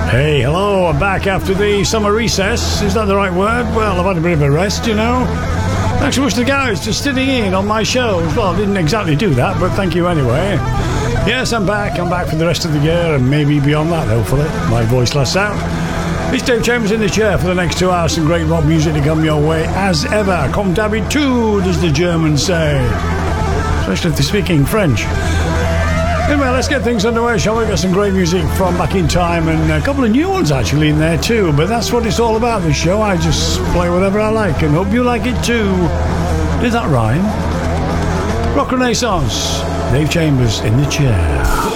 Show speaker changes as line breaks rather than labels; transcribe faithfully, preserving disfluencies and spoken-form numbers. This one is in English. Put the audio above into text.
Hey, hello, I'm back after the summer recess. Is that the right word? Well, I've had a bit of a rest, you know. Thanks so much to the guys for sitting in on my shows. Well, I didn't exactly do that, but thank you anyway. Yes, I'm back. I'm back for the rest of the year and maybe beyond that, hopefully. My voice lasts out. It's Dave Chambers in the chair for the next two hours. Some great rock music to come your way as ever. Comme d'habitude, as the Germans say. Especially if they're speaking French. Anyway, let's get things underway, shall we? We've got some great music from back in time and a couple of new ones actually in there too. But that's what it's all about, this show. I just play whatever I like and hope you like it too. Did that rhyme? Rock Renaissance. Dave Chambers in the chair.